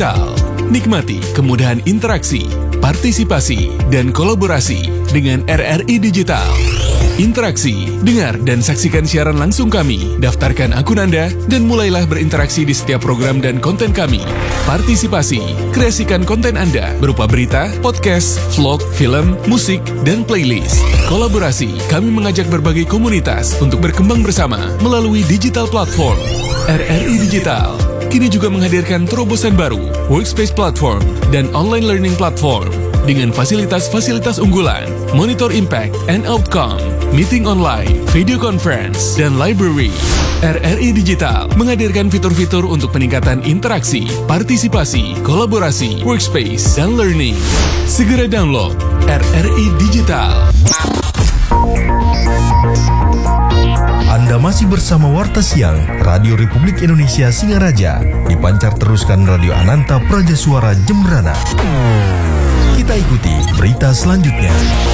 Digital. Nikmati kemudahan interaksi, partisipasi, dan kolaborasi dengan RRI Digital. Interaksi, dengar dan saksikan siaran langsung kami, daftarkan akun Anda, dan mulailah berinteraksi di setiap program dan konten kami. Partisipasi, kreasikan konten Anda berupa berita, podcast, vlog, film, musik, dan playlist. Kolaborasi, kami mengajak berbagai komunitas untuk berkembang bersama melalui digital platform. RRI Digital kini juga menghadirkan terobosan baru, workspace platform, dan online learning platform. Dengan fasilitas-fasilitas unggulan, monitor impact and outcome, meeting online, video conference, dan library. RRI Digital menghadirkan fitur-fitur untuk peningkatan interaksi, partisipasi, kolaborasi, workspace, dan learning. Segera download RRI Digital. Anda masih bersama Warta Siang Radio Republik Indonesia Singaraja. Dipancar teruskan Radio Ananta Praja Suara Jembrana. Kita ikuti berita selanjutnya.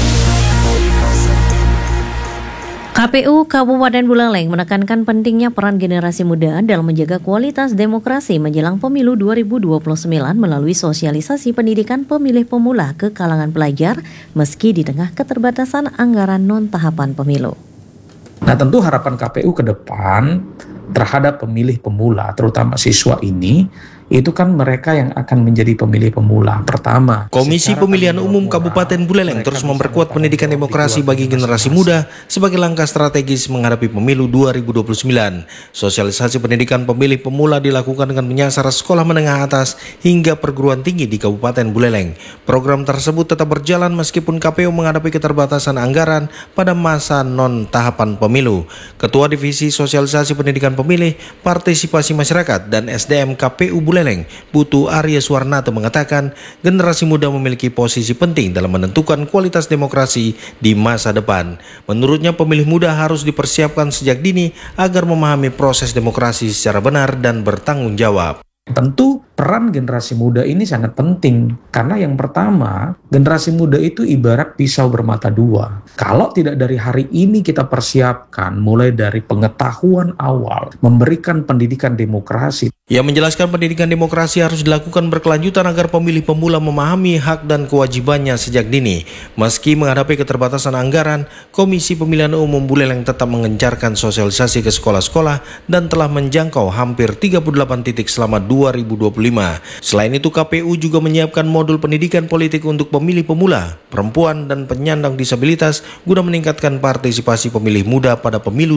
KPU Kabupaten Buleleng menekankan pentingnya peran generasi muda dalam menjaga kualitas demokrasi menjelang pemilu 2029 melalui sosialisasi pendidikan pemilih pemula ke kalangan pelajar meski di tengah keterbatasan anggaran non-tahapan pemilu. Nah, tentu harapan KPU ke depan terhadap pemilih pemula, terutama siswa ini, itu kan mereka yang akan menjadi pemilih pemula pertama. Komisi Pemilihan Umum Kabupaten Buleleng terus memperkuat pendidikan demokrasi bagi generasi muda sebagai langkah strategis menghadapi pemilu 2029. Sosialisasi pendidikan pemilih pemula dilakukan dengan menyasar sekolah menengah atas hingga perguruan tinggi di Kabupaten Buleleng. Program tersebut tetap berjalan meskipun KPU menghadapi keterbatasan anggaran pada masa non-tahapan pemilu. Ketua Divisi Sosialisasi Pendidikan Pemilih, Partisipasi Masyarakat, dan SDM KPU Buleleng, Putu Arya Suwarnato mengatakan generasi muda memiliki posisi penting dalam menentukan kualitas demokrasi di masa depan. Menurutnya pemilih muda harus dipersiapkan sejak dini agar memahami proses demokrasi secara benar dan bertanggung jawab. Tentu peran generasi muda ini sangat penting karena yang pertama, generasi muda itu ibarat pisau bermata dua. Kalau tidak dari hari ini kita persiapkan mulai dari pengetahuan awal, memberikan pendidikan demokrasi. Ia menjelaskan pendidikan demokrasi harus dilakukan berkelanjutan agar pemilih pemula memahami hak dan kewajibannya sejak dini. Meski menghadapi keterbatasan anggaran, Komisi Pemilihan Umum Buleleng tetap mengencarkan sosialisasi ke sekolah-sekolah dan telah menjangkau hampir 38 titik selama 2025. Selain itu, KPU juga menyiapkan modul pendidikan politik untuk pemilih pemula, perempuan, dan penyandang disabilitas guna meningkatkan partisipasi pemilih muda pada pemilu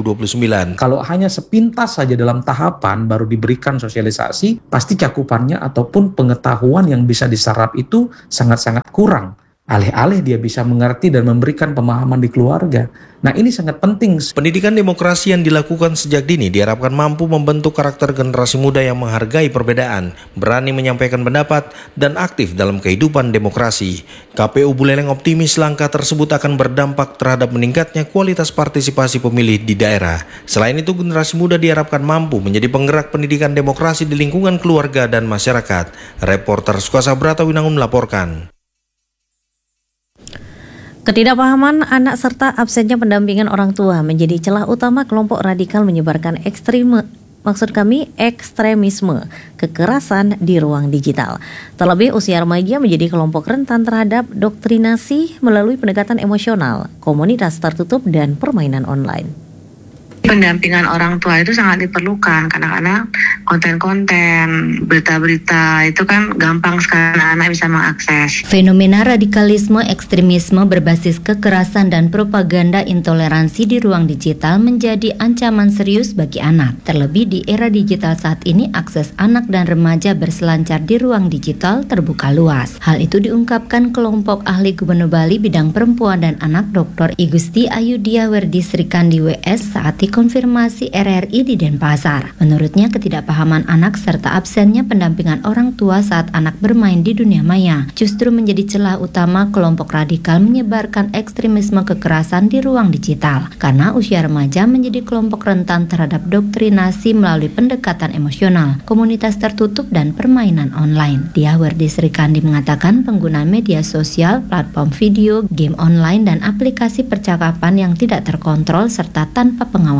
2029. Kalau hanya sepintas saja dalam tahapan baru diberikan sosialisasi, pasti cakupannya ataupun pengetahuan yang bisa diserap itu sangat-sangat kurang. Alih-alih dia bisa mengerti dan memberikan pemahaman di keluarga. Nah, ini sangat penting. Pendidikan demokrasi yang dilakukan sejak dini diharapkan mampu membentuk karakter generasi muda yang menghargai perbedaan, berani menyampaikan pendapat, dan aktif dalam kehidupan demokrasi. KPU Buleleng optimis langkah tersebut akan berdampak terhadap meningkatnya kualitas partisipasi pemilih di daerah. Selain itu, generasi muda diharapkan mampu menjadi penggerak pendidikan demokrasi di lingkungan keluarga dan masyarakat. Reporter Sukasa Brata Winangun melaporkan. Ketidakpahaman anak serta absennya pendampingan orang tua menjadi celah utama kelompok radikal menyebarkan ekstremisme, kekerasan di ruang digital. Terlebih usia remaja menjadi kelompok rentan terhadap doktrinasi melalui pendekatan emosional, komunitas tertutup, dan permainan online. Pendampingan orang tua itu sangat diperlukan karena konten-konten, berita-berita itu kan gampang sekali anak bisa mengakses. Fenomena radikalisme ekstremisme berbasis kekerasan dan propaganda intoleransi di ruang digital menjadi ancaman serius bagi anak. Terlebih di era digital saat ini, akses anak dan remaja berselancar di ruang digital terbuka luas. Hal itu diungkapkan kelompok ahli Gubernur Bali bidang perempuan dan anak Dr. I Gusti Ayudhya Werdi Srikandi WS saat konfirmasi RRI di Denpasar. Menurutnya, ketidakpahaman anak serta absennya pendampingan orang tua saat anak bermain di dunia maya justru menjadi celah utama kelompok radikal menyebarkan ekstremisme kekerasan di ruang digital. Karena usia remaja menjadi kelompok rentan terhadap doktrinasi melalui pendekatan emosional, komunitas tertutup, dan permainan online. Dia Werdi Srikandi mengatakan penggunaan media sosial, platform video, game online, dan aplikasi percakapan yang tidak terkontrol serta tanpa pengawasan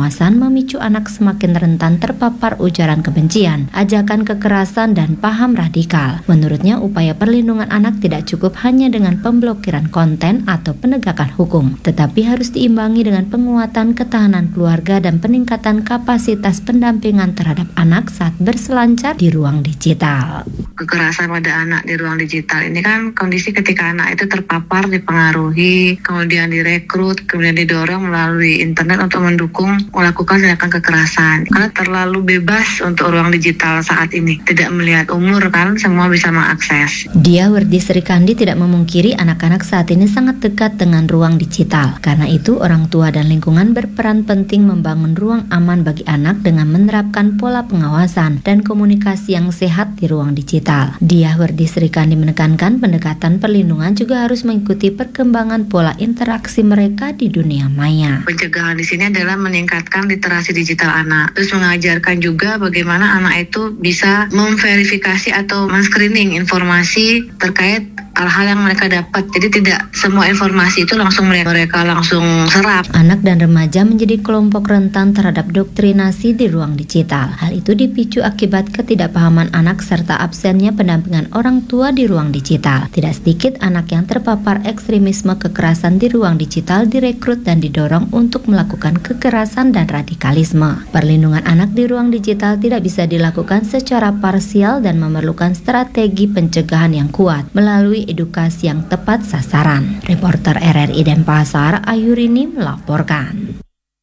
pengawasan memicu anak semakin rentan terpapar ujaran kebencian, ajakan kekerasan, dan paham radikal. Menurutnya, upaya perlindungan anak tidak cukup hanya dengan pemblokiran konten atau penegakan hukum, tetapi harus diimbangi dengan penguatan ketahanan keluarga dan peningkatan kapasitas pendampingan terhadap anak saat berselancar di ruang digital. Kekerasan pada anak di ruang digital ini kan kondisi ketika anak itu terpapar, dipengaruhi, kemudian direkrut, kemudian didorong melalui internet untuk melakukan tindakan kekerasan. Karena terlalu bebas untuk ruang digital saat ini, tidak melihat umur kan, semua bisa mengakses. Dia Werdi Srikandi tidak memungkiri anak-anak saat ini sangat dekat dengan ruang digital. Karena itu, orang tua dan lingkungan berperan penting membangun ruang aman bagi anak dengan menerapkan pola pengawasan dan komunikasi yang sehat di ruang digital. Dia Werdi Srikandi menekankan pendekatan perlindungan juga harus mengikuti perkembangan pola interaksi mereka di dunia maya. Pencegahan di sini adalah meningkatkan literasi digital anak, terus mengajarkan juga bagaimana anak itu bisa memverifikasi atau men-screening informasi terkait hal-hal yang mereka dapat. Jadi tidak semua informasi itu langsung mereka langsung serap. Anak dan remaja menjadi kelompok rentan terhadap doktrinasi di ruang digital. Hal itu dipicu akibat ketidakpahaman anak serta absennya pendampingan orang tua di ruang digital. Tidak sedikit anak yang terpapar ekstremisme kekerasan di ruang digital direkrut dan didorong untuk melakukan kekerasan dan radikalisme. Perlindungan anak di ruang digital tidak bisa dilakukan secara parsial dan memerlukan strategi pencegahan yang kuat melalui edukasi yang tepat sasaran. Reporter RRI Denpasar, Ayurini melaporkan.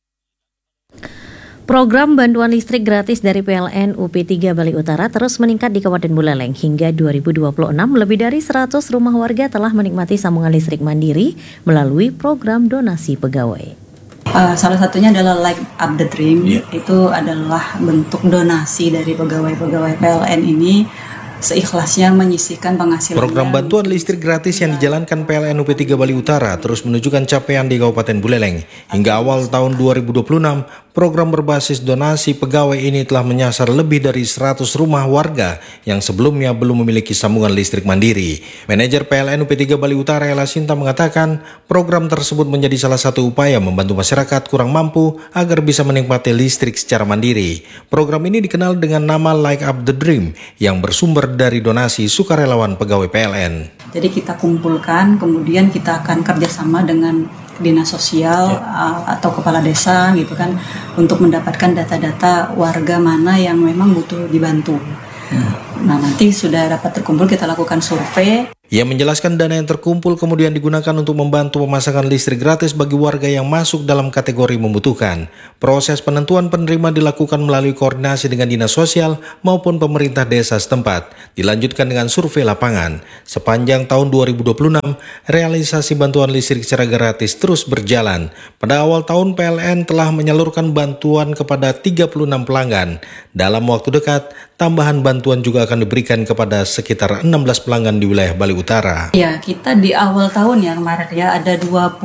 Program bantuan listrik gratis dari PLN UP3 Bali Utara terus meningkat di Kabupaten Buleleng. Hingga 2026, lebih dari 100 rumah warga telah menikmati sambungan listrik mandiri melalui program donasi pegawai. Salah satunya adalah Light Up the Dream. Itu adalah bentuk donasi dari pegawai-pegawai PLN ini seikhlasnya menyisihkan penghasilannya. Program bantuan listrik gratis yang dijalankan PLN UP3 Bali Utara terus menunjukkan capaian di Kabupaten Buleleng. Hingga awal tahun 2026, program berbasis donasi pegawai ini telah menyasar lebih dari 100 rumah warga yang sebelumnya belum memiliki sambungan listrik mandiri. Manajer PLN UP3 Bali Utara Ella Sinta mengatakan, program tersebut menjadi salah satu upaya membantu masyarakat kurang mampu agar bisa menikmati listrik secara mandiri. Program ini dikenal dengan nama Light Up the Dream yang bersumber dari donasi sukarelawan pegawai PLN. Jadi kita kumpulkan, kemudian kita akan kerjasama dengan dinas sosial atau kepala desa gitu kan, untuk mendapatkan data-data warga mana yang memang butuh dibantu. Nah, nanti sudah dapat terkumpul, kita lakukan survei. Ia menjelaskan dana yang terkumpul kemudian digunakan untuk membantu pemasangan listrik gratis bagi warga yang masuk dalam kategori membutuhkan. Proses penentuan penerima dilakukan melalui koordinasi dengan dinas sosial maupun pemerintah desa setempat. Dilanjutkan dengan survei lapangan. Sepanjang tahun 2026, realisasi bantuan listrik secara gratis terus berjalan. Pada awal tahun, PLN telah menyalurkan bantuan kepada 36 pelanggan. Dalam waktu dekat, tambahan bantuan juga akan diberikan kepada sekitar 16 pelanggan di wilayah Bali Utara. Ya, kita di awal tahun ya kemarin ya ada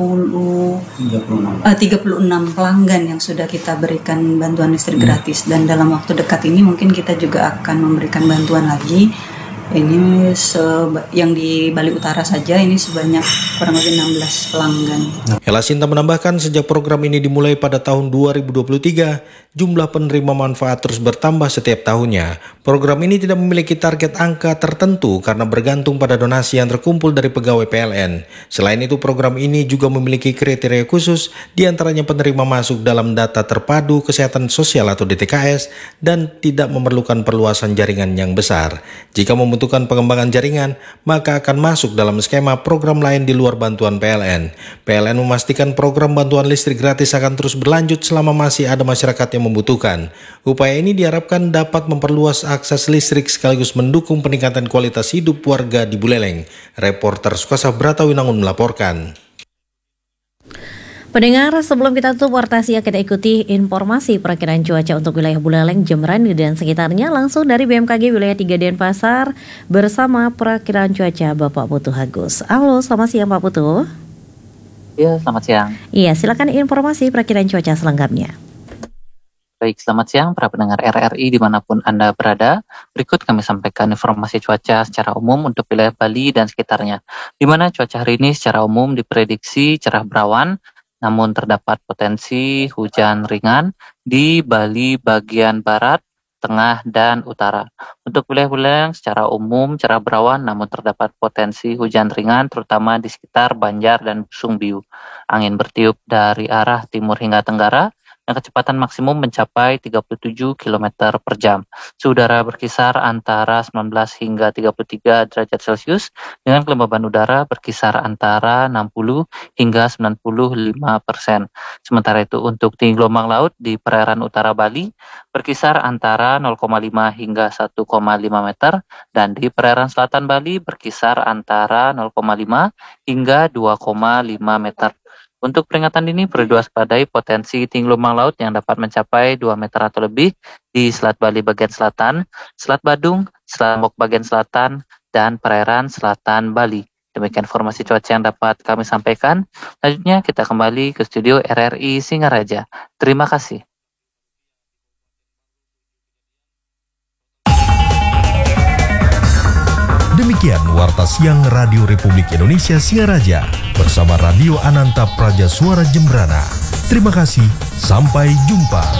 36 pelanggan yang sudah kita berikan bantuan listrik gratis, dan dalam waktu dekat ini mungkin kita juga akan memberikan bantuan lagi. Ini yang di Bali Utara saja ini sebanyak kurang lebih 16 pelanggan. Ella Sinta menambahkan sejak program ini dimulai pada tahun 2023, jumlah penerima manfaat terus bertambah setiap tahunnya. Program ini tidak memiliki target angka tertentu karena bergantung pada donasi yang terkumpul dari pegawai PLN. Selain itu, program ini juga memiliki kriteria khusus, diantaranya penerima masuk dalam data terpadu kesehatan sosial atau DTKS dan tidak memerlukan perluasan jaringan yang besar. Jika membutuhkan pengembangan jaringan, maka akan masuk dalam skema program lain di luar bantuan PLN. PLN memastikan program bantuan listrik gratis akan terus berlanjut selama masih ada masyarakat yang membutuhkan. Upaya ini diharapkan dapat memperluas akses listrik sekaligus mendukung peningkatan kualitas hidup warga di Buleleng. Reporter Sukasa Bratawinangun melaporkan. Pendengar, sebelum kita tutup warta siang, kita ikuti informasi perakiraan cuaca untuk wilayah Buleleng, Jembrana dan sekitarnya langsung dari BMKG wilayah 3 Denpasar bersama perakiraan cuaca Bapak Putu Agus. Halo, selamat siang Pak Putu. Ya, selamat siang. Iya, silakan informasi perakiraan cuaca selengkapnya. Baik, selamat siang para pendengar RRI dimanapun Anda berada. Berikut kami sampaikan informasi cuaca secara umum untuk wilayah Bali dan sekitarnya. Di mana cuaca hari ini secara umum diprediksi cerah berawan namun terdapat potensi hujan ringan di Bali bagian barat, tengah, dan utara. Untuk wilayah-wilayah yang secara umum cerah berawan namun terdapat potensi hujan ringan terutama di sekitar Banjar dan Busung Biu. Angin bertiup dari arah timur hingga tenggara dan kecepatan maksimum mencapai 37 km per jam. Suhu udara berkisar antara 19 hingga 33 derajat Celcius dengan kelembaban udara berkisar antara 60 hingga 95%. Sementara itu untuk tinggi gelombang laut di perairan utara Bali berkisar antara 0,5 hingga 1,5 meter dan di perairan selatan Bali berkisar antara 0,5 hingga 2,5 meter. Untuk peringatan dini perlu diwaspadai potensi tinggi gelombang laut yang dapat mencapai 2 meter atau lebih di Selat Bali bagian selatan, Selat Badung, Selat Lombok bagian selatan, dan perairan selatan Bali. Demikian informasi cuaca yang dapat kami sampaikan. Selanjutnya kita kembali ke studio RRI Singaraja. Terima kasih. Demikian Warta Siang Radio Republik Indonesia Singaraja bersama Radio Ananta Praja Suara Jembrana. Terima kasih, sampai jumpa.